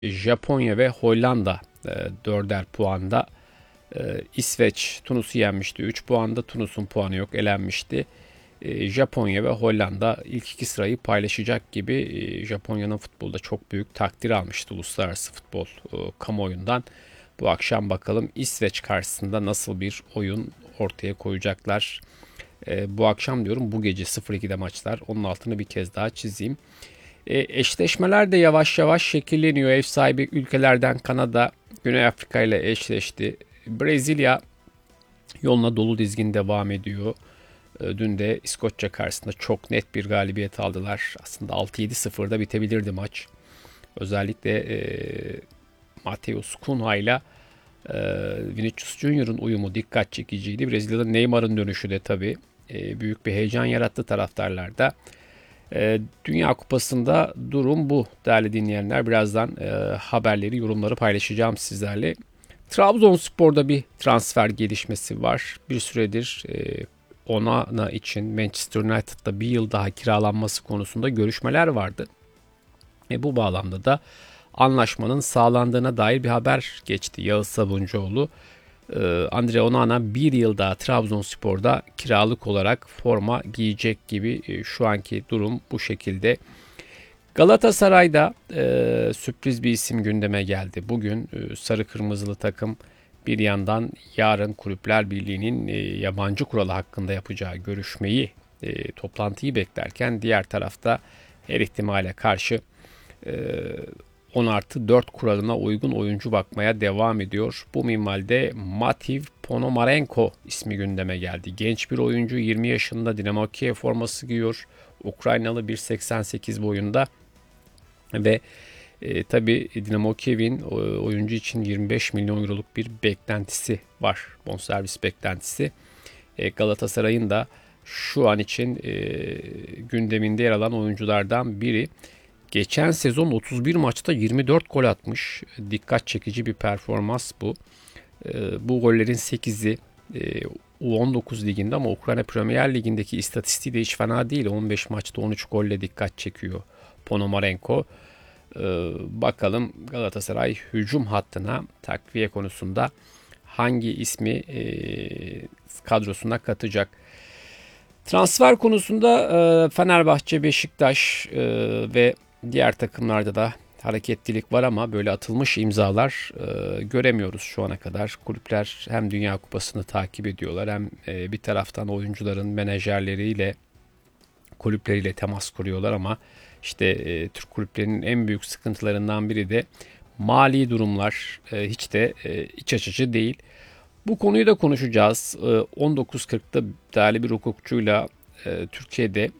Japonya ve Hollanda 4'er puanda. İsveç Tunus'u yenmişti. 3 puanda. Tunus'un puanı yok, elenmişti. Japonya ve Hollanda ilk iki sırayı paylaşacak gibi. Japonya'nın futbolda çok büyük takdir almıştı uluslararası futbol kamuoyundan. Bu akşam bakalım İsveç karşısında nasıl bir oyun ortaya koyacaklar. Bu akşam diyorum, bu gece 0-2'de maçlar. Onun altını bir kez daha çizeyim. Eşleşmeler de yavaş yavaş şekilleniyor. Ev sahibi ülkelerden Kanada, Güney Afrika ile eşleşti. Brezilya yoluna dolu dizgin devam ediyor. Dün de İskoçya karşısında çok net bir galibiyet aldılar. Aslında 6-7-0'da bitebilirdi maç. Özellikle Mateus Cunha ile Vinicius Junior'ın uyumu dikkat çekiciydi. Brezilya'da Neymar'ın dönüşü de tabii büyük bir heyecan yarattı taraftarlarda. Dünya Kupası'nda durum bu değerli dinleyenler. Birazdan haberleri, yorumları paylaşacağım sizlerle. Trabzonspor'da bir transfer gelişmesi var. Bir süredir Onana için Manchester United'da bir yıl daha kiralanması konusunda görüşmeler vardı. Bu bağlamda da anlaşmanın sağlandığına dair bir haber geçti. Yağız Sabuncuoğlu, Andre Onana bir yıl daha Trabzonspor'da kiralık olarak forma giyecek gibi. Şu anki durum bu şekilde. Galatasaray'da sürpriz bir isim gündeme geldi. Bugün sarı kırmızılı takım bir yandan yarın Kulüpler Birliği'nin yabancı kuralı hakkında yapacağı görüşmeyi, toplantıyı beklerken diğer tarafta her ihtimale karşı 10+4 kuralına uygun oyuncu bakmaya devam ediyor. Bu minvalde Mativ Ponomarenko ismi gündeme geldi. Genç bir oyuncu, 20 yaşında, Dinamo Kiev forması giyiyor. Ukraynalı, 1.88 boyunda ve tabii Dinamo Kiev'in oyuncu için 25 milyon euroluk bir beklentisi var. Bonservis beklentisi. Galatasaray'ın da şu an için gündeminde yer alan oyunculardan biri. Geçen sezon 31 maçta 24 gol atmış. Dikkat çekici bir performans bu. Bu gollerin 8'i U19 liginde, ama Ukrayna Premier Ligi'ndeki istatistiği de hiç fena değil. 15 maçta 13 golle dikkat çekiyor Ponomarenko. Bakalım Galatasaray hücum hattına takviye konusunda hangi ismi kadrosuna katacak? Transfer konusunda Fenerbahçe, Beşiktaş ve diğer takımlarda da hareketlilik var, ama böyle atılmış imzalar göremiyoruz şu ana kadar. Kulüpler hem Dünya Kupası'nı takip ediyorlar, hem bir taraftan oyuncuların menajerleriyle, kulüpleriyle temas kuruyorlar, ama işte Türk kulüplerinin en büyük sıkıntılarından biri de mali durumlar. Hiç de iç açıcı değil. Bu konuyu da konuşacağız. 19.40'da değerli bir hukukçuyla Türkiye'de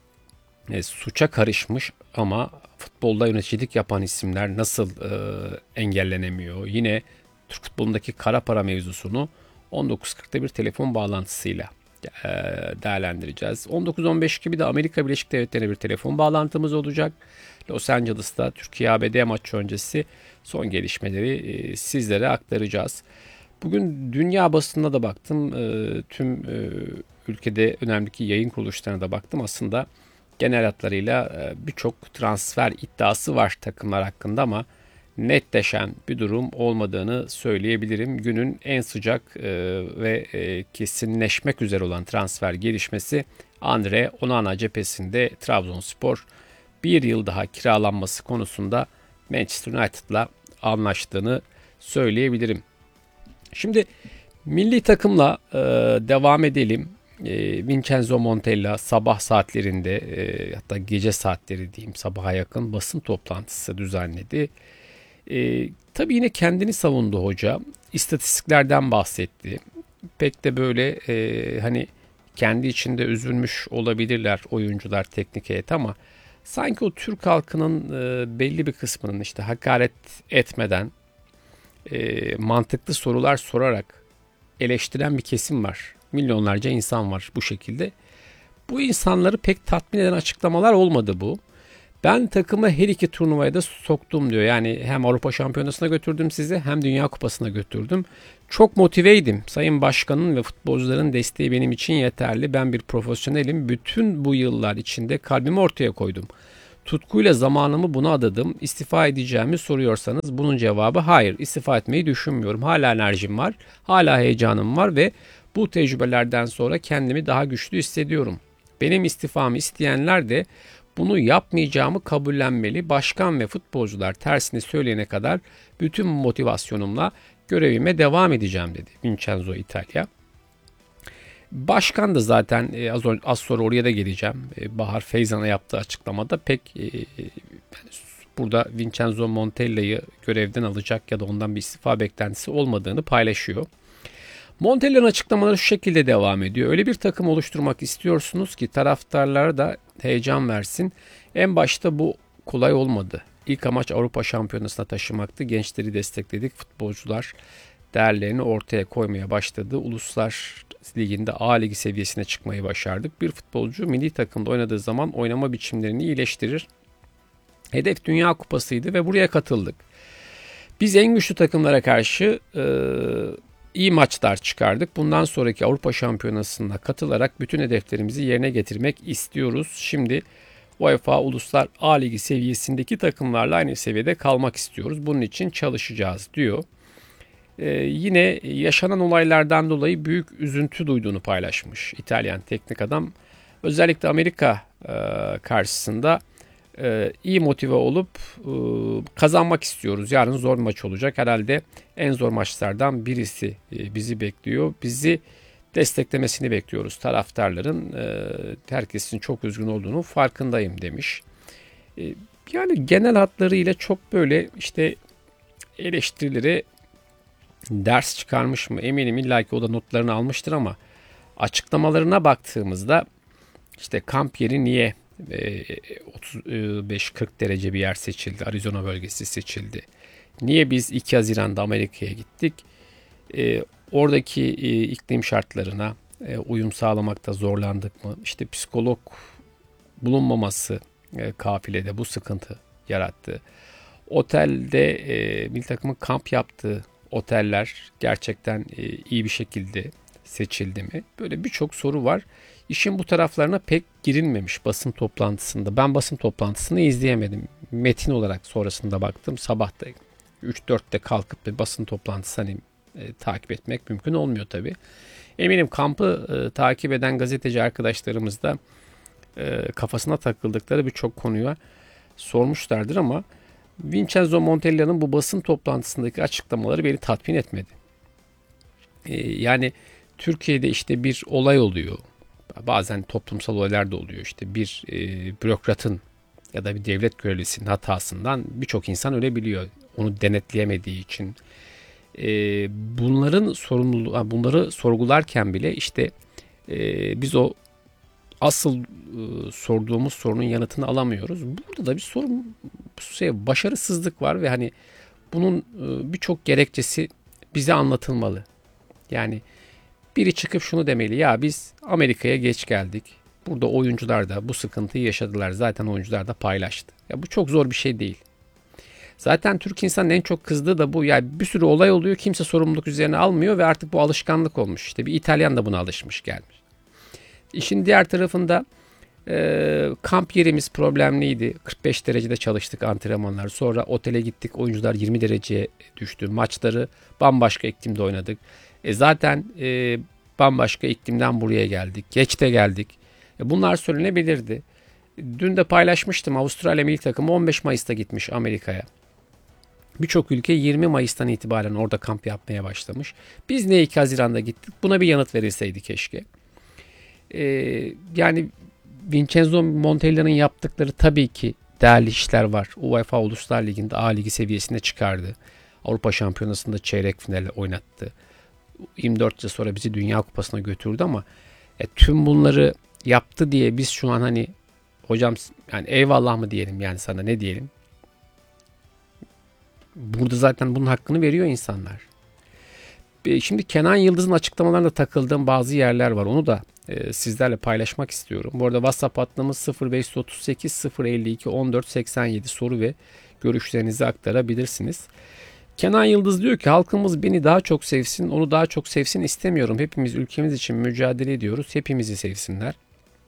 suça karışmış ama futbolda yöneticilik yapan isimler nasıl engellenemiyor? Yine Türk futbolundaki kara para mevzusunu 19.40'da bir telefon bağlantısıyla değerlendireceğiz. 19.15 gibi de Amerika Birleşik Devletleri'ne bir telefon bağlantımız olacak. Los Angeles'ta Türkiye-ABD maçı öncesi son gelişmeleri sizlere aktaracağız. Bugün dünya basınına da baktım. Tüm ülkede önemli yayın kuruluşlarına da baktım. Aslında genel hatlarıyla birçok transfer iddiası var takımlar hakkında, ama netleşen bir durum olmadığını söyleyebilirim. Günün en sıcak ve kesinleşmek üzere olan transfer gelişmesi Andre Onana cephesinde. Trabzonspor bir yıl daha kiralanması konusunda Manchester United'la anlaştığını söyleyebilirim. Şimdi milli takımla devam edelim. Vincenzo Montella sabah saatlerinde, hatta gece saatleri diyeyim, sabaha yakın basın toplantısı düzenledi. Tabii yine kendini savundu hoca. İstatistiklerden bahsetti. Pek de böyle hani kendi içinde üzülmüş olabilirler oyuncular, teknik heyet, ama sanki o Türk halkının belli bir kısmının işte hakaret etmeden mantıklı sorular sorarak eleştiren bir kesim var. Milyonlarca insan var bu şekilde. Bu insanları pek tatmin eden açıklamalar olmadı bu. Ben takımı her iki turnuvaya da soktum diyor. Yani hem Avrupa Şampiyonası'na götürdüm sizi, hem Dünya Kupası'na götürdüm. Çok motiveydim. Sayın Başkan'ın ve futbolcuların desteği benim için yeterli. Ben bir profesyonelim. Bütün bu yıllar içinde kalbimi ortaya koydum. Tutkuyla zamanımı buna adadım. İstifa edeceğimi soruyorsanız bunun cevabı hayır. İstifa etmeyi düşünmüyorum. Hala enerjim var. Hala heyecanım var ve bu tecrübelerden sonra kendimi daha güçlü hissediyorum. Benim istifamı isteyenler de bunu yapmayacağımı kabullenmeli. Başkan ve futbolcular tersini söyleyene kadar bütün motivasyonumla görevime devam edeceğim dedi Vincenzo İtalya. Başkan da zaten az sonra oraya da geleceğim. Bahar Feyzan'a yaptığı açıklamada pek burada Vincenzo Montella'yı görevden alacak ya da ondan bir istifa beklentisi olmadığını paylaşıyor. Montella'nın açıklamaları şu şekilde devam ediyor. Öyle bir takım oluşturmak istiyorsunuz ki taraftarlara da heyecan versin. En başta bu kolay olmadı. İlk amaç Avrupa Şampiyonası'na taşımaktı. Gençleri destekledik. Futbolcular değerlerini ortaya koymaya başladı. Uluslar Ligi'nde A Ligi seviyesine çıkmayı başardık. Bir futbolcu milli takımda oynadığı zaman oynama biçimlerini iyileştirir. Hedef Dünya Kupası'ydı ve buraya katıldık. Biz en güçlü takımlara karşı iyi maçlar çıkardık. Bundan sonraki Avrupa Şampiyonası'na katılarak bütün hedeflerimizi yerine getirmek istiyoruz. Şimdi UEFA Uluslar A Ligi seviyesindeki takımlarla aynı seviyede kalmak istiyoruz. Bunun için çalışacağız diyor. Yine yaşanan olaylardan dolayı büyük üzüntü duyduğunu paylaşmış İtalyan teknik adam. Özellikle Amerika karşısında iyi motive olup kazanmak istiyoruz. Yarın zor bir maç olacak. Herhalde en zor maçlardan birisi bizi bekliyor. Bizi desteklemesini bekliyoruz. Taraftarların herkesin çok üzgün olduğunu farkındayım demiş. Yani genel hatlarıyla çok böyle işte eleştirileri ders çıkarmış mı? Eminim illaki o da notlarını almıştır ama açıklamalarına baktığımızda işte kamp yeri niye 35-40 derece bir yer seçildi? Arizona bölgesi seçildi. Niye biz 2 Haziran'da Amerika'ya gittik? Oradaki iklim şartlarına uyum sağlamakta zorlandık mı? İşte psikolog bulunmaması kafilede bu sıkıntı yarattı. Otelde milli takımın kamp yaptığı oteller gerçekten iyi bir şekilde seçildi mi? Böyle birçok soru var. İşin bu taraflarına pek girilmemiş basın toplantısında. Ben basın toplantısını izleyemedim. Metin olarak sonrasında baktım. Sabah da 3-4'te kalkıp bir basın toplantısı takip etmek mümkün olmuyor tabii. Eminim kampı takip eden gazeteci arkadaşlarımız da kafasına takıldıkları birçok konuya sormuşlardır ama Vincenzo Montella'nın bu basın toplantısındaki açıklamaları beni tatmin etmedi. Yani Türkiye'de işte bir olay oluyor. Bazen toplumsal olaylar da oluyor. İşte bir bürokratın ya da bir devlet görevlisinin hatasından birçok insan ölebiliyor. Onu denetleyemediği için. Bunların sorumluluğu, bunları sorgularken bile işte biz o asıl sorduğumuz sorunun yanıtını alamıyoruz. Burada da bir sorun, başarısızlık var ve hani bunun birçok gerekçesi bize anlatılmalı. Yani biri çıkıp şunu demeli: ya biz Amerika'ya geç geldik. Burada oyuncular da bu sıkıntıyı yaşadılar. Zaten oyuncular da paylaştı. Ya bu çok zor bir şey değil. Zaten Türk insanın en çok kızdığı da bu. Yani bir sürü olay oluyor. Kimse sorumluluk üzerine almıyor ve artık bu alışkanlık olmuş. İşte bir İtalyan da buna alışmış gelmiş. İşin diğer tarafında kamp yerimiz problemliydi. 45 derecede çalıştık antrenmanlar. Sonra otele gittik. Oyuncular 20 dereceye düştü. Maçları bambaşka iklimde oynadık. Zaten bambaşka iklimden buraya geldik. Geç de geldik. Bunlar söylenebilirdi. Dün de paylaşmıştım. Avustralya milli takımı 15 Mayıs'ta gitmiş Amerika'ya. Birçok ülke 20 Mayıs'tan itibaren orada kamp yapmaya başlamış. Biz niye 2 Haziran'da gittik? Buna bir yanıt verilseydi keşke. Yani Vincenzo Montella'nın yaptıkları tabii ki değerli işler var. UEFA Uluslar Ligi'nde A Ligi seviyesine çıkardı. Avrupa Şampiyonası'nda çeyrek finale oynattı. 24 yıl sonra bizi Dünya Kupası'na götürdü ama tüm bunları yaptı diye biz şu an hani hocam yani eyvallah mı diyelim, yani sana ne diyelim? Burada zaten bunun hakkını veriyor insanlar. Şimdi Kenan Yıldız'ın açıklamalarında takıldığım bazı yerler var. Onu da sizlerle paylaşmak istiyorum. Bu arada WhatsApp hattımız 0538 052 14 87, soru ve görüşlerinizi aktarabilirsiniz. Kenan Yıldız diyor ki halkımız beni daha çok sevsin, onu daha çok sevsin istemiyorum. Hepimiz ülkemiz için mücadele ediyoruz. Hepimizi sevsinler.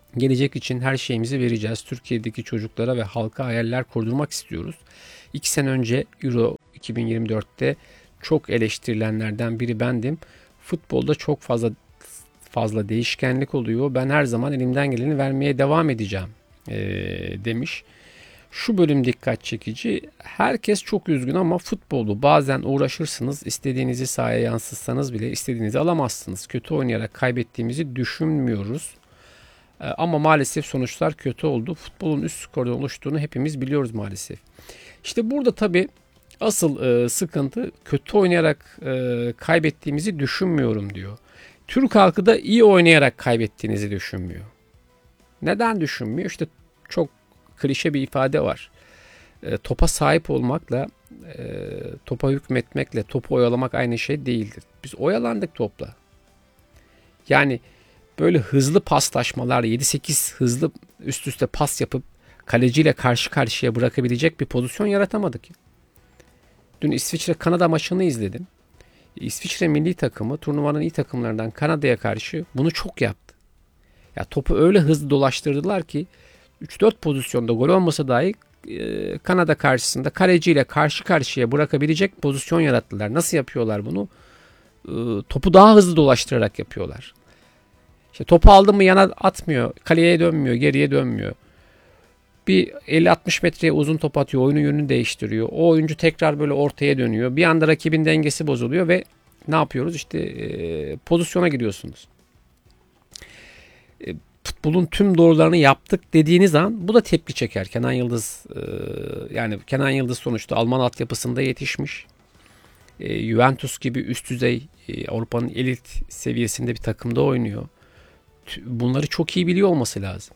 Gelecek için her şeyimizi vereceğiz. Türkiye'deki çocuklara ve halka hayaller kurdurmak istiyoruz. 2 sene önce Euro 2024'te çok eleştirilenlerden biri bendim. Futbolda çok fazla değişkenlik oluyor. Ben her zaman elimden geleni vermeye devam edeceğim demiş. Şu bölüm dikkat çekici. Herkes çok üzgün ama futbolu bazen uğraşırsınız. İstediğinizi sahaya yansıtsanız bile istediğinizi alamazsınız. Kötü oynayarak kaybettiğimizi düşünmüyoruz. Ama maalesef sonuçlar kötü oldu. Futbolun üst skorda oluştuğunu hepimiz biliyoruz maalesef. İşte burada tabii asıl sıkıntı kötü oynayarak kaybettiğimizi düşünmüyorum diyor. Türk halkı da iyi oynayarak kaybettiğinizi düşünmüyor. Neden düşünmüyor? İşte çok klişe bir ifade var. Topa sahip olmakla topa hükmetmekle topu oyalamak aynı şey değildir. Biz oyalandık topla. Yani böyle hızlı paslaşmalar, 7-8 hızlı üst üste pas yapıp kaleciyle karşı karşıya bırakabilecek bir pozisyon yaratamadık. Dün İsviçre-Kanada maçını izledim. İsviçre milli takımı turnuvanın iyi takımlarından Kanada'ya karşı bunu çok yaptı. Ya topu öyle hızlı dolaştırdılar ki 3-4 pozisyonda gol olmasa dahi Kanada karşısında kaleciyle karşı karşıya bırakabilecek pozisyon yarattılar. Nasıl yapıyorlar bunu? Topu daha hızlı dolaştırarak yapıyorlar. İşte topu aldı mı yana atmıyor, kaleye dönmüyor, geriye dönmüyor. Bir 50-60 metreye uzun top atıyor, oyunun yönünü değiştiriyor. O oyuncu tekrar böyle ortaya dönüyor. Bir anda rakibin dengesi bozuluyor ve ne yapıyoruz? İşte pozisyona giriyorsunuz. Futbolun tüm doğrularını yaptık dediğiniz an bu da tepki çeker. Kenan Yıldız yani Kenan Yıldız sonuçta Alman altyapısında yetişmiş. Juventus gibi üst düzey Avrupa'nın elit seviyesinde bir takımda oynuyor. Bunları çok iyi biliyor olması lazım.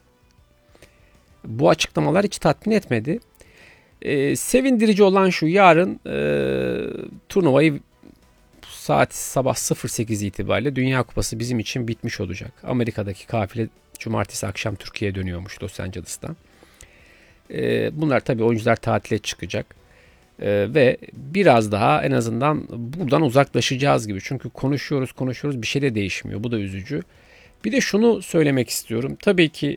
Bu açıklamalar hiç tatmin etmedi. Sevindirici olan şu, yarın turnuvayı saat sabah 08 itibariyle Dünya Kupası bizim için bitmiş olacak. Amerika'daki kafile cumartesi akşam Türkiye'ye dönüyormuş Los Angeles'tan. Bunlar tabii oyuncular tatile çıkacak. Ve biraz daha en azından buradan uzaklaşacağız gibi. Çünkü konuşuyoruz bir şey de değişmiyor. Bu da üzücü. Bir de şunu söylemek istiyorum. Tabii ki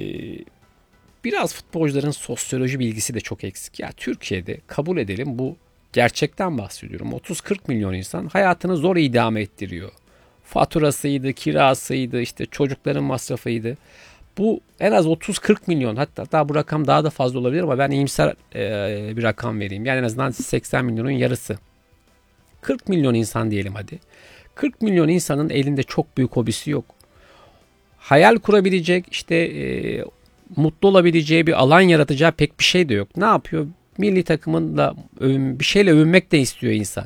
biraz futbolcuların sosyoloji bilgisi de çok eksik. Ya Türkiye'de kabul edelim, bu gerçekten bahsediyorum. 30-40 milyon insan hayatını zor idame ettiriyor. Faturasıydı, kirasıydı, işte çocukların masrafıydı. Bu en az 30-40 milyon, hatta bu rakam daha da fazla olabilir ama ben iyimser bir rakam vereyim. Yani en azından 80 milyonun yarısı. 40 milyon insan diyelim hadi. 40 milyon insanın elinde çok büyük hobisi yok. Hayal kurabilecek, işte mutlu olabileceği bir alan yaratacağı pek bir şey de yok. Ne yapıyor? Milli takımında bir şeyle övünmek de istiyor insan.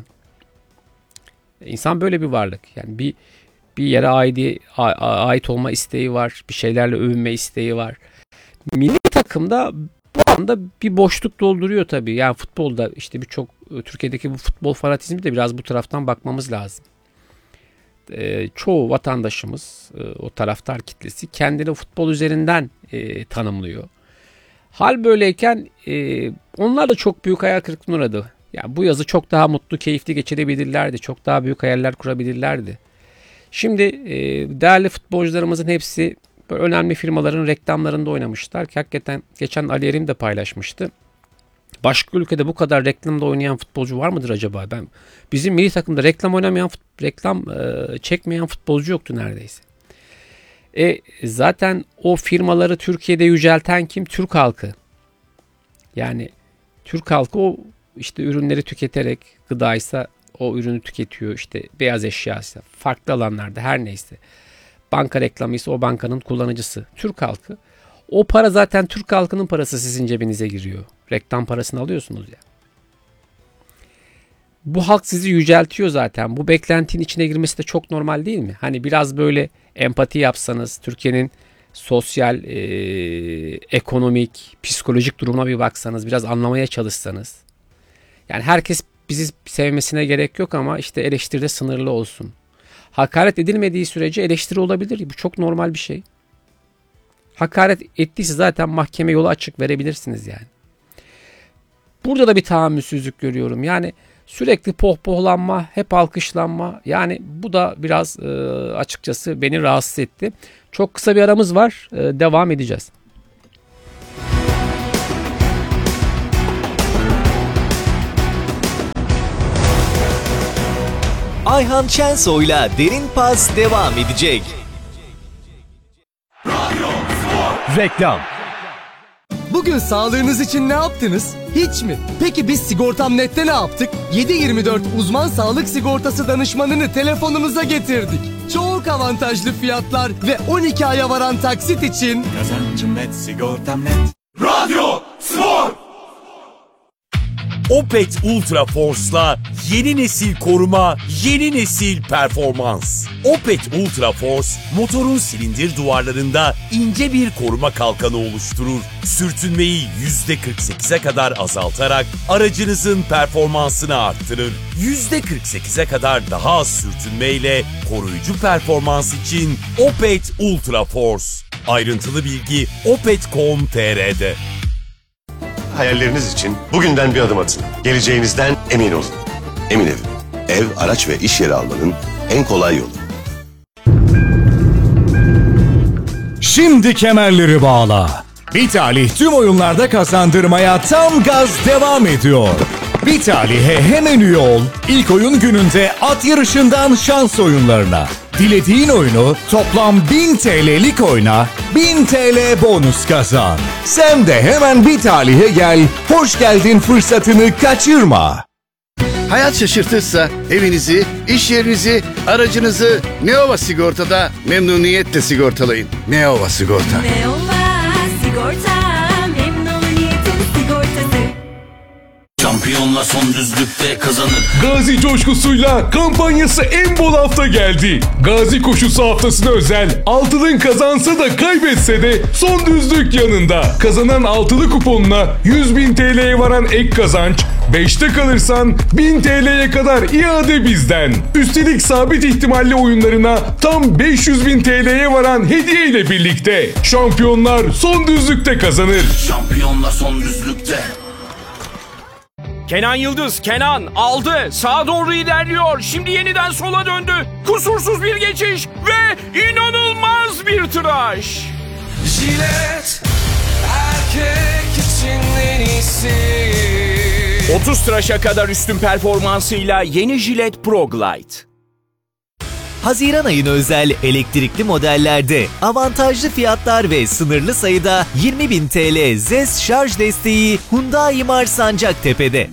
İnsan böyle bir varlık. Yani bir yere ait olma isteği var. Bir şeylerle övünme isteği var. Milli takımda bu anda bir boşluk dolduruyor tabii. Yani futbolda işte birçok Türkiye'deki bu futbol fanatizmi de biraz bu taraftan bakmamız lazım. Çoğu vatandaşımız, o taraftar kitlesi kendini futbol üzerinden tanımlıyor. Hal böyleyken onlar da çok büyük hayal kırıklığına uğradı. Yani bu yazı çok daha mutlu, keyifli geçirebilirlerdi. Çok daha büyük hayaller kurabilirlerdi. Şimdi değerli futbolcularımızın hepsi böyle önemli firmaların reklamlarında oynamışlar. Ki hakikaten geçen Ali Erim de paylaşmıştı. Başka ülkede bu kadar reklamda oynayan futbolcu var mıdır acaba? Bizim milli takımda reklam çekmeyen futbolcu yoktu neredeyse. Zaten o firmaları Türkiye'de yücelten kim? Türk halkı. Yani Türk halkı o işte ürünleri tüketerek, gıdaysa o ürünü tüketiyor. İşte beyaz eşyaysa, farklı alanlarda her neyse. Banka reklamıysa o bankanın kullanıcısı. Türk halkı. O para zaten Türk halkının parası sizin cebinize giriyor. Reklam parasını alıyorsunuz ya. Bu halk sizi yüceltiyor zaten. Bu beklentinin içine girmesi de çok normal değil mi? Hani biraz böyle empati yapsanız, Türkiye'nin sosyal, ekonomik, psikolojik durumuna bir baksanız, biraz anlamaya çalışsanız. Yani herkes bizi sevmesine gerek yok ama işte eleştiride sınırlı olsun. Hakaret edilmediği sürece eleştiri olabilir. Bu çok normal bir şey. Hakaret ettiyse zaten mahkeme yolu açık, verebilirsiniz yani. Burada da bir tahammülsüzlük görüyorum. Yani Sürekli pohpohlanma, hep alkışlanma. Yani bu da biraz açıkçası beni rahatsız etti. Çok kısa bir aramız var. Devam edeceğiz. Ayhan Şensoy'la Derin Pas devam edecek. Reklam. Bugün sağlığınız için ne yaptınız? Hiç mi? Peki biz Sigortam.net'te ne yaptık? 7/24 uzman sağlık sigortası danışmanını telefonunuza getirdik. Çok avantajlı fiyatlar ve 12 aya varan taksit için Kazancım net, sigortam net. Radyo Spor! Opet Ultra Force'la yeni nesil koruma, yeni nesil performans. Opet Ultra Force, motorun silindir duvarlarında ince bir koruma kalkanı oluşturur. Sürtünmeyi %48'e kadar azaltarak aracınızın performansını arttırır. %48'e kadar daha az sürtünmeyle koruyucu performans için Opet Ultra Force. Ayrıntılı bilgi opet.com.tr'de. Hayalleriniz için bugünden bir adım atın. Geleceğinizden emin olun. Emin Ev. Ev, araç ve iş yeri almanın en kolay yolu. Şimdi kemerleri bağla. Vitalih tüm oyunlarda kazandırmaya tam gaz devam ediyor. Vitalih'e hemen üye ol. İlk oyun gününde at yarışından şans oyunlarına. Dilediğin oyunu toplam 1000 TL'lik oyna, 1000 TL bonus kazan. Sen de hemen Vitalih'e gel, hoş geldin fırsatını kaçırma. Hayat şaşırtırsa evinizi, iş yerinizi, aracınızı Neova Sigorta'da memnuniyetle sigortalayın. Neova Sigorta. Neova Sigorta, memnuniyetin sigortası. Şampiyonla son düzlükte kazanır. Gazi coşkusuyla kampanyası en bol hafta geldi. Gazi koşusu haftasına özel altılın kazansa da kaybetse de son düzlük yanında. Kazanan altılı kuponuna 100.000 TL'ye varan ek kazanç, 5'te kalırsan 1000 TL'ye kadar iade bizden. Üstelik sabit ihtimalli oyunlarına tam 500.000 TL'ye varan hediye ile birlikte. Şampiyonlar son düzlükte kazanır. Şampiyonla son düzlükte. Kenan Yıldız, Kenan aldı, sağa doğru ilerliyor, şimdi yeniden sola döndü, kusursuz bir geçiş ve inanılmaz bir tıraş. Jilet, erkek için en iyisi. 30 tıraşa kadar üstün performansıyla yeni Gillette Pro Glide. Haziran ayına özel elektrikli modellerde avantajlı fiyatlar ve sınırlı sayıda 20.000 TL ZES şarj desteği Hyundai Mars Sancaktepe'de.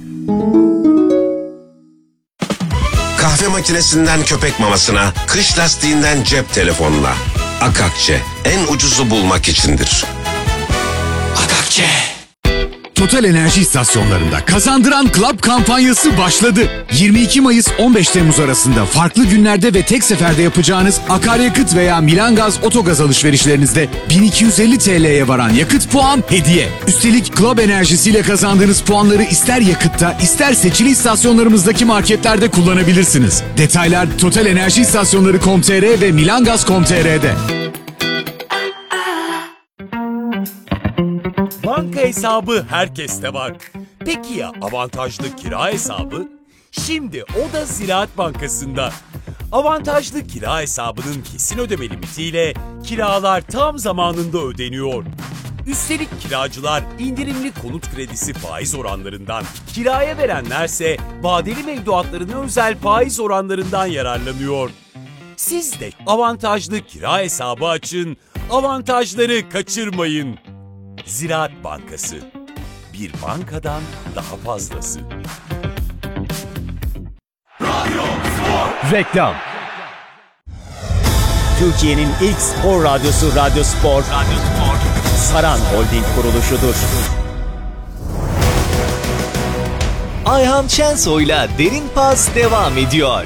Kahve makinesinden köpek mamasına, kış lastiğinden cep telefonuna. Akakçe, en ucuzu bulmak içindir. Akakçe. Total Enerji istasyonlarında Kazandıran Club kampanyası başladı. 22 Mayıs 15 Temmuz arasında farklı günlerde ve tek seferde yapacağınız akaryakıt veya Milangaz otogaz alışverişlerinizde 1250 TL'ye varan yakıt puan hediye. Üstelik Club enerjisiyle kazandığınız puanları ister yakıtta ister seçili istasyonlarımızdaki marketlerde kullanabilirsiniz. Detaylar Total Enerji istasyonları.com.tr ve milangaz.com.tr'de. Banka hesabı herkeste var. Peki ya avantajlı kira hesabı? Şimdi o da Ziraat Bankası'nda. Avantajlı kira hesabının kesin ödeme limitiyle kiralar tam zamanında ödeniyor. Üstelik kiracılar indirimli konut kredisi faiz oranlarından, kiraya verenlerse vadeli mevduatlarına özel faiz oranlarından yararlanıyor. Siz de avantajlı kira hesabı açın, avantajları kaçırmayın. Ziraat Bankası. Bir bankadan daha fazlası. reklam. Türkiye'nin ilk spor radyosu Radyo Spor. Saran Holding kuruluşudur. Ayhan Şensoy'la Derin Pas devam ediyor.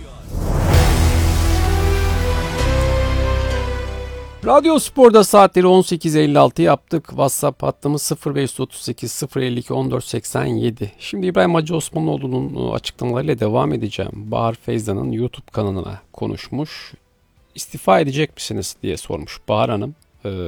Radyo Spor'da saatleri 18.56 yaptık. WhatsApp hattımız 0538 052 1487. Şimdi İbrahim Hacı Osmanoğlu'nun açıklamalarıyla devam edeceğim. Bahar Feyza'nın YouTube kanalına konuşmuş. İstifa edecek misiniz diye sormuş Bahar Hanım.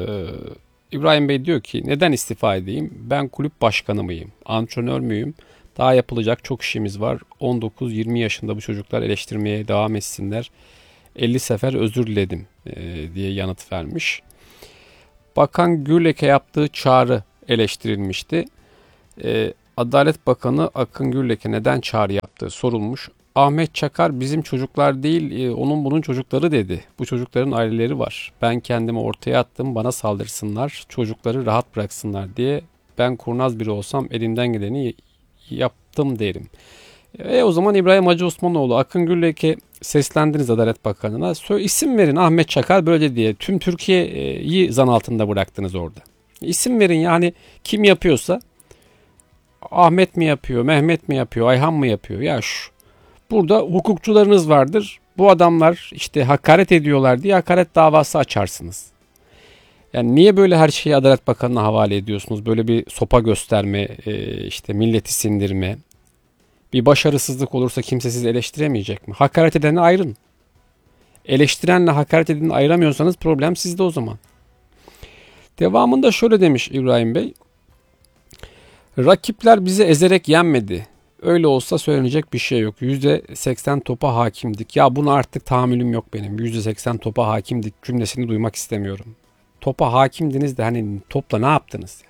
İbrahim Bey diyor ki neden istifa edeyim? Ben kulüp başkanı mıyım? Antrenör müyüm? Daha yapılacak çok işimiz var. 19-20 yaşında bu çocuklar eleştirmeye devam etsinler. 50 sefer özür diledim diye yanıt vermiş. Bakan Gürlek'e yaptığı çağrı eleştirilmişti. Adalet Bakanı Akın Gürlek'e neden çağrı yaptığı sorulmuş. Ahmet Çakar bizim çocuklar değil onun bunun çocukları dedi. Bu çocukların aileleri var. Ben kendimi ortaya attım, bana saldırsınlar, çocukları rahat bıraksınlar diye. Ben kurnaz biri olsam elimden geleni yaptım derim. O zaman İbrahim Hacı Osmanoğlu, Akın Gürlek'e seslendiniz Adalet Bakanı'na. İsim verin, Ahmet Çakar böyle diye. Tüm Türkiye'yi zan altında bıraktınız orada. İsim verin, yani kim yapıyorsa. Ahmet mi yapıyor, Mehmet mi yapıyor, Ayhan mı yapıyor? Ya burada hukukçularınız vardır. Bu adamlar işte hakaret ediyorlar diye hakaret davası açarsınız. Yani niye böyle her şeyi Adalet Bakanı'na havale ediyorsunuz? Böyle bir sopa gösterme, işte milleti sindirme. Bir başarısızlık olursa kimse sizi eleştiremeyecek mi? Hakaret edeni ayırın. Eleştirenle hakaret edeni ayıramıyorsanız problem sizde o zaman. Devamında şöyle demiş İbrahim Bey. Rakipler bizi ezerek yenmedi. Öyle olsa söylenecek bir şey yok. %80 topa hakimdik. Ya buna artık tahammülüm yok benim. %80 topa hakimdik cümlesini duymak istemiyorum. Topa hakimdiniz de hani topla ne yaptınız?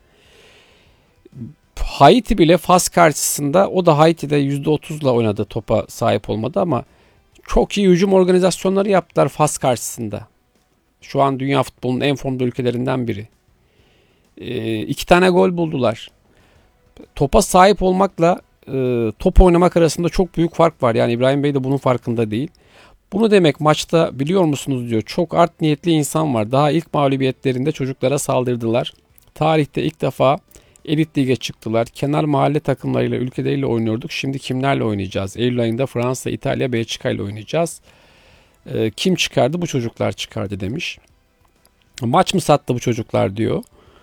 Haiti bile Fas karşısında, o da Haiti'de %30'la oynadı, topa sahip olmadı ama çok iyi hücum organizasyonları yaptılar Fas karşısında. Şu an dünya futbolunun en formda ülkelerinden biri. 2 tane gol buldular. Topa sahip olmakla top oynamak arasında çok büyük fark var. Yani İbrahim Bey de bunun farkında değil. Bunu demek maçta biliyor musunuz diyor. Çok art niyetli insan var. Daha ilk mağlubiyetlerinde çocuklara saldırdılar. Tarihte ilk defa elit lige çıktılar. Kenar mahalle takımlarıyla, ülkeleriyle oynuyorduk. Şimdi kimlerle oynayacağız? Eylül ayında Fransa, İtalya, Belçika ile oynayacağız. Kim çıkardı? Bu çocuklar çıkardı demiş. Maç mı sattı bu çocuklar diyor.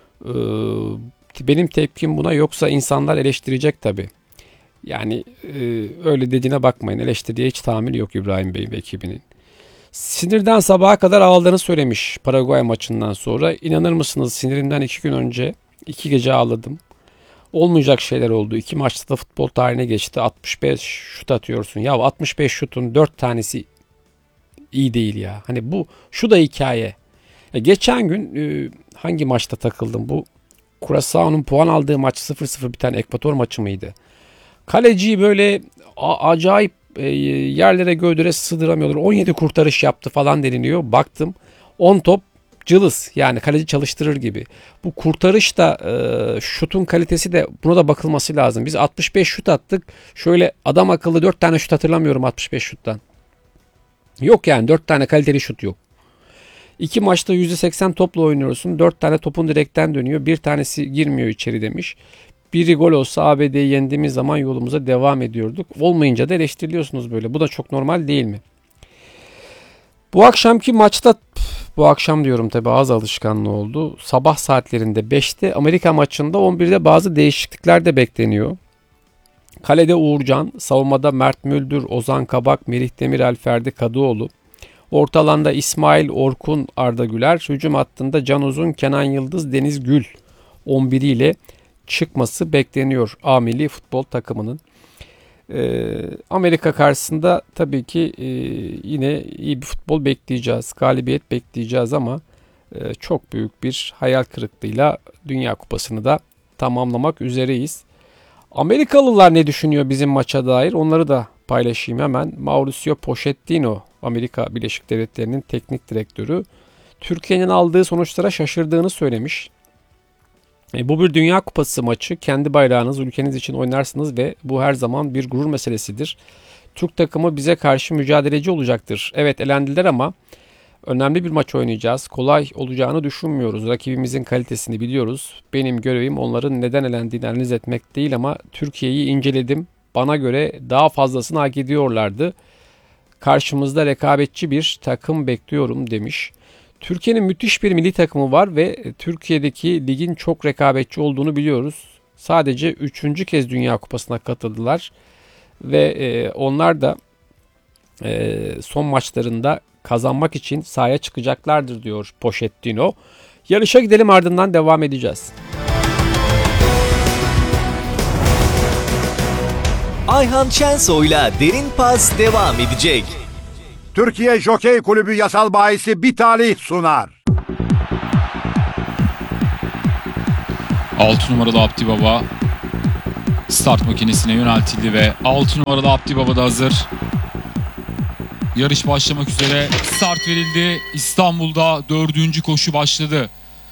Benim tepkim buna, yoksa insanlar eleştirecek tabii. Yani öyle dediğine bakmayın. Eleştiriye hiç tahammül yok İbrahim Bey ve ekibinin. Sinirden sabaha kadar ağladığını söylemiş Paraguay maçından sonra. İnanır mısınız, sinirimden 2 gün önce 2 gece ağladım. Olmayacak şeyler oldu. 2 maçta da futbol tarihine geçti. 65 şut atıyorsun. Ya 65 şutun 4 tanesi iyi değil ya. Hani şu da hikaye. Geçen gün hangi maçta takıldım? Bu Curaçao'nun puan aldığı maç 0-0 biten Ekvator maçı mıydı? Kaleciyi böyle acayip yerlere göğdüre sığdıramıyorlar. 17 kurtarış yaptı falan deniliyor. Baktım 10 top cılız, yani kaleci çalıştırır gibi. Bu kurtarış da şutun kalitesi de, buna da bakılması lazım. Biz 65 şut attık. Şöyle adam akıllı 4 tane şut hatırlamıyorum 65 şuttan. Yok yani 4 tane kaliteli şut yok. 2 maçta %80 topla oynuyorsun. 4 tane topun direkten dönüyor. Bir tanesi girmiyor içeri demiş. Biri gol olsa ABD'yi yendiğimiz zaman yolumuza devam ediyorduk. Olmayınca da eleştiriliyorsunuz böyle. Bu da çok normal değil mi? Bu akşamki maçta, bu akşam diyorum tabii, ağız alışkanlığı oldu. Sabah saatlerinde 5'te Amerika maçında 11'de bazı değişiklikler de bekleniyor. Kalede Uğurcan, savunmada Mert Müldür, Ozan Kabak, Melih Demirel, Ferdi Kadıoğlu. Orta alanda İsmail, Orkun, Arda Güler. Hücum hattında Can Uzun, Kenan Yıldız, Deniz Gül 11 ile çıkması bekleniyor A milli futbol takımının. Amerika karşısında tabii ki yine iyi bir futbol bekleyeceğiz. Galibiyet bekleyeceğiz ama çok büyük bir hayal kırıklığıyla Dünya Kupası'nı da tamamlamak üzereyiz. Amerikalılar ne düşünüyor bizim maça dair? Onları da paylaşayım hemen. Mauricio Pochettino, Amerika Birleşik Devletleri'nin teknik direktörü, Türkiye'nin aldığı sonuçlara şaşırdığını söylemiş. Bu bir Dünya Kupası maçı. Kendi bayrağınız, ülkeniz için oynarsınız ve bu her zaman bir gurur meselesidir. Türk takımı bize karşı mücadeleci olacaktır. Evet, elendiler ama önemli bir maç oynayacağız. Kolay olacağını düşünmüyoruz. Rakibimizin kalitesini biliyoruz. Benim görevim onların neden elendiğini analiz etmek değil ama Türkiye'yi inceledim. Bana göre daha fazlasını hak ediyorlardı. Karşımızda rekabetçi bir takım bekliyorum demiş. Türkiye'nin müthiş bir milli takımı var ve Türkiye'deki ligin çok rekabetçi olduğunu biliyoruz. Sadece 3. kez Dünya Kupası'na katıldılar ve onlar da son maçlarında kazanmak için sahaya çıkacaklardır diyor Pochettino. Yarışa gidelim, ardından devam edeceğiz. Ayhan Şensoy'la Derin Pas devam edecek. Türkiye Jokey Kulübü yasal bahisi bir talih sunar. 6 numaralı Abdi Baba start makinesine yöneltildi ve 6 numaralı Abdi Baba da hazır. Yarış başlamak üzere, start verildi. İstanbul'da 4. koşu başladı.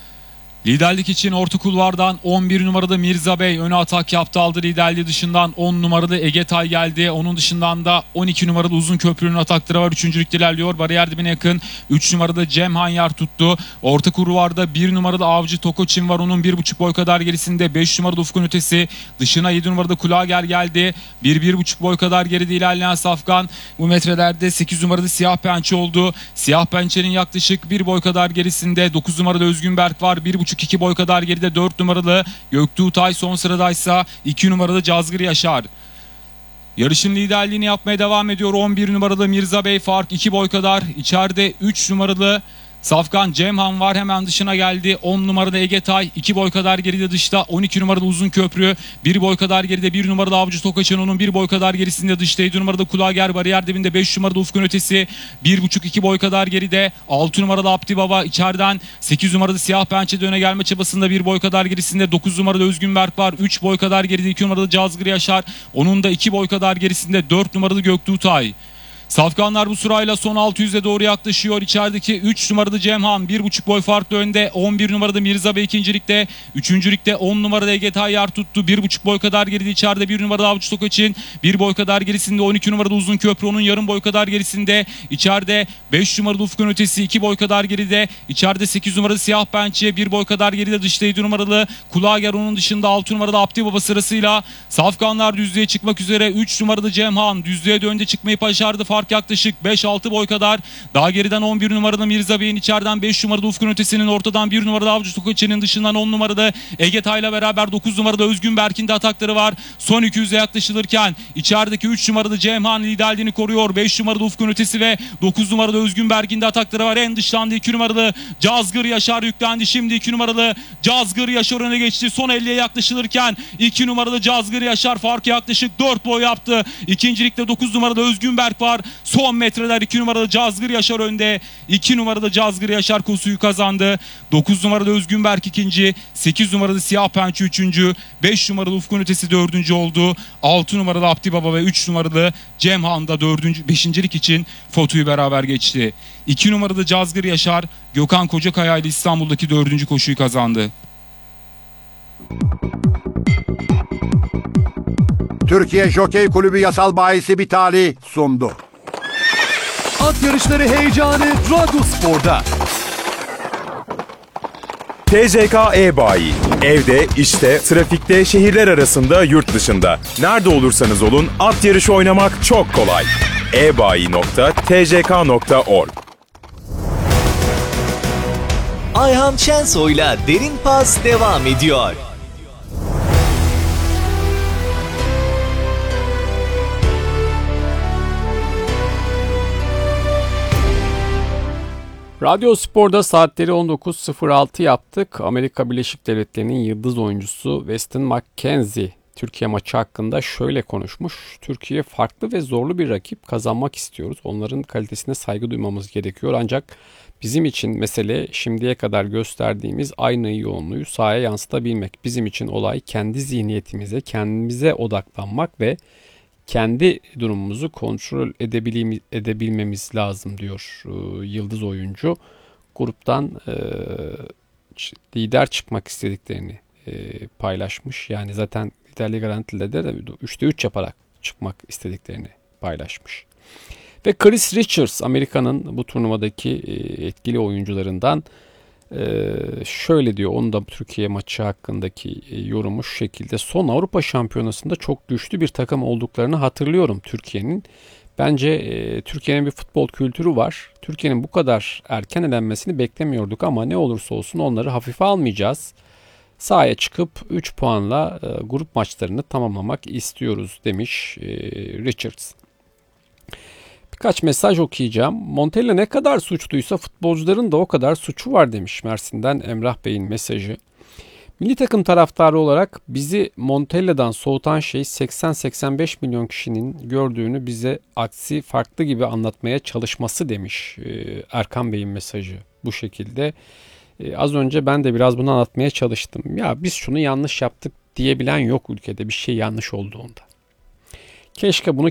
Liderlik için orta kulvardan 11 numarada Mirza Bey öne atak yaptı, aldı liderliği. Dışından 10 numaralı Egetay geldi. Onun dışından da 12 numaralı Uzun Köprü'nün atakları var. 3. ilerliyor. Bariyer dibine yakın 3 numarada Cem Hanyar tuttu. Orta kulvarda 1 numarada Avcı Tokoçin var. Onun 1,5 boy kadar gerisinde 5 numarada Ufkun Ötesi. Dışına 7 numarada Kulager geldi. 1,5 boy kadar geride ilerleyen Safkan bu metrelerde 8 numarada Siyah Pençe oldu. Siyah Pençe'nin yaklaşık 1 boy kadar gerisinde 9 numarada Özgün Berk var. 1,5-2 boy kadar geride 4 numaralı Göktuğ Tay, son sıradaysa 2 numaralı Cazgır Yaşar. Yarışın liderliğini yapmaya devam ediyor 11 numaralı Mirza Bey, fark 2 boy kadar. İçeride 3 numaralı Safkan Cemhan var, hemen dışına geldi. 10 numarada Egetay 2 boy kadar geride dışta. 12 numarada Uzun Köprü 1 boy kadar geride. 1 numarada Avcı Tokaç'ın onun 1 boy kadar gerisinde dışta. 7 numarada Kulager bariyer dibinde. 5 numarada Ufkun Ötesi 1,5-2 boy kadar geride. 6 numarada Abdi Baba içeriden. 8 numarada Siyah Pençe'de öne gelme çabasında 1 boy kadar gerisinde. 9 numarada Özgün Berk var 3 boy kadar geride. 2 numarada Cazgır Yaşar onun da 2 boy kadar gerisinde. 4 numaralı Göktuğ Tay. Safkanlar bu sırayla son 600'e doğru yaklaşıyor. İçerideki 3 numarada Cemhan 1,5 boy farklı önde. 11 numarada Mirza Bey ikincilikte. 3. ligde 10 numarada Ege Tayyar tuttu. 1,5 boy kadar geride. İçeride 1 numarada Avcı Tokaç'ın 1 boy kadar gerisinde. 12 numarada Uzun Köprü onun yarım boy kadar gerisinde. İçeride 5 numarada Ufkun Ötesi 2 boy kadar geride. İçeride 8 numarada Siyah Pençe 1 boy kadar geride. Dışta 7 numaralı Kulager, onun dışında 6 numarada Abdi Baba sırasıyla. Safkanlar düzlüğe çıkmak üzere. 3 numarada Cemhan düzlüğe de önde çıkmayı başardı. Fark yaklaşık 5-6 boy kadar. Daha geriden 11 numarada Mirza Bey'in, içeriden 5 numarada Ufkun Ötesi'nin, ortadan 1 numarada Avcı Tokaç'ın, dışından 10 numarada Ege Tay'la beraber 9 numarada Özgün Berk'in de atakları var. Son 200'e yaklaşılırken içerideki 3 numarada Cemhan liderliğini koruyor. 5 numarada Ufkun Ötesi ve 9 numarada Özgün Berk'in de atakları var. En dıştan da 2 numaralı Cazgır Yaşar yüklendi. Şimdi 2 numaralı Cazgır Yaşar öne geçti. Son 50'ye yaklaşılırken 2 numaralı Cazgır Yaşar farkı yaklaşık 4 boy yaptı. İkincilikte 9 numarada Özgün Berk var. Son metreler 2 numarada Cazgır Yaşar önde. 2 numarada Cazgır Yaşar koşuyu kazandı. 9 numarada Özgün Berk ikinci. 8 numarada Siyah Pençe üçüncü. 5 numaralı Ufkun Ötesi dördüncü oldu. 6 numaralı Abdi Baba ve 3 numaralı Cemhan da beşincilik için fotoyu beraber geçti. 2 numarada Cazgır Yaşar Gökhan Kocakaya ile İstanbul'daki 4. koşuyu kazandı. Türkiye Jokey Kulübü yasal bahisi bir talih sundu. At yarışları heyecanı Radyospor'da. TCK E-Bayi. Evde, işte, trafikte, şehirler arasında, yurt dışında. Nerede olursanız olun at yarışı oynamak çok kolay. ebayi.tck.org. Ayhan Şensoy'la Derin Pas devam ediyor. Radyo Spor'da saatleri 19.06 yaptık. Amerika Birleşik Devletleri'nin yıldız oyuncusu Weston McKenzie Türkiye maçı hakkında şöyle konuşmuş. Türkiye farklı ve zorlu bir rakip, kazanmak istiyoruz. Onların kalitesine saygı duymamız gerekiyor. Ancak bizim için mesele şimdiye kadar gösterdiğimiz aynı yoğunluğu sahaya yansıtabilmek. Bizim için olay kendi zihniyetimize, kendimize odaklanmak ve kendi durumumuzu kontrol edebilmemiz lazım diyor yıldız oyuncu. Gruptan lider çıkmak istediklerini paylaşmış. Yani zaten liderliği garantiledi de 3'te 3 yaparak çıkmak istediklerini paylaşmış. Ve Chris Richards, Amerika'nın bu turnuvadaki etkili oyuncularından, şöyle diyor. Onun da Türkiye maçı hakkındaki yorumu şu şekilde: son Avrupa Şampiyonası'nda çok güçlü bir takım olduklarını hatırlıyorum Türkiye'nin. Bence Türkiye'nin bir futbol kültürü var. Türkiye'nin bu kadar erken elenmesini beklemiyorduk ama ne olursa olsun onları hafife almayacağız. Sahaya çıkıp 3 puanla grup maçlarını tamamlamak istiyoruz demiş Richards. Birkaç mesaj okuyacağım. Montella ne kadar suçluysa futbolcuların da o kadar suçu var demiş Mersin'den Emrah Bey'in mesajı. Milli takım taraftarı olarak bizi Montella'dan soğutan şey 80-85 milyon kişinin gördüğünü bize aksi farklı gibi anlatmaya çalışması demiş Erkan Bey'in mesajı bu şekilde. Az önce ben de biraz bunu anlatmaya çalıştım. Ya biz şunu yanlış yaptık diyebilen yok ülkede bir şey yanlış olduğunda. Keşke bunu